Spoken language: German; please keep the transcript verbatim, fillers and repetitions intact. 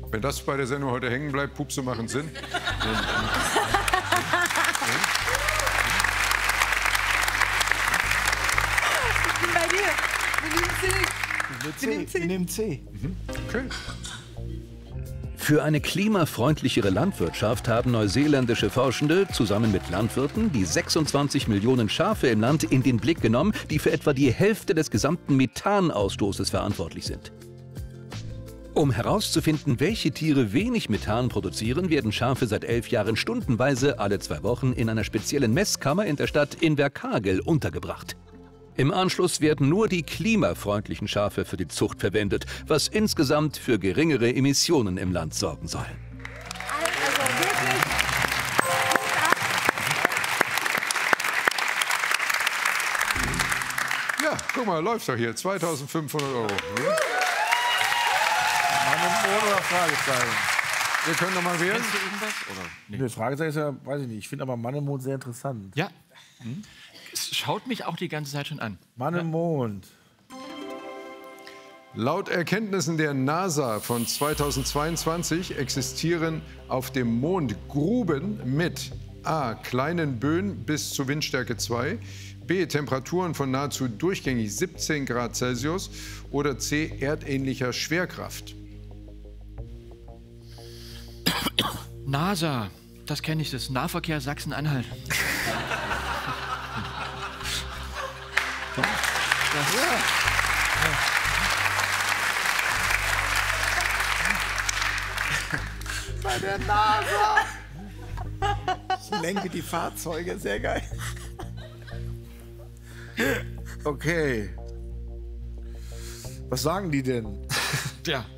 Wenn das bei der Sendung heute hängen bleibt, Pupse machen Sinn. Ich bin bei dir. Wir nehmen C. Wir nehmen C. Okay. Für eine klimafreundlichere Landwirtschaft haben neuseeländische Forschende zusammen mit Landwirten die sechsundzwanzig Millionen Schafe im Land in den Blick genommen, die für etwa die Hälfte des gesamten Methanausstoßes verantwortlich sind. Um herauszufinden, welche Tiere wenig Methan produzieren, werden Schafe seit elf Jahren stundenweise alle zwei Wochen in einer speziellen Messkammer in der Stadt Invercargill untergebracht. Im Anschluss werden nur die klimafreundlichen Schafe für die Zucht verwendet, was insgesamt für geringere Emissionen im Land sorgen soll. Also wirklich. Ja, guck mal, läuft doch hier. zweitausendfünfhundert Euro. Mann und Mond oder Fragezeichen? Wir können noch mal wählen. Kennst du irgendwas? Oder? Nee. Nee, Fragezeichen ist ja, weiß ich nicht. Ich finde aber Mann im Mond sehr interessant. Ja. Hm. Es schaut mich auch die ganze Zeit schon an. Mann im Mond. Laut Erkenntnissen der NASA von zweitausendzweiundzwanzig existieren auf dem Mond Gruben mit A. kleinen Böen bis zu Windstärke zwei, B. Temperaturen von nahezu durchgängig siebzehn Grad Celsius oder C. erdähnlicher Schwerkraft. NASA, das kenne ich, das Nahverkehr Sachsen-Anhalt. Das, ja. Bei der NASA. Ich lenke die Fahrzeuge, sehr geil. Okay. Was sagen die denn? Ja.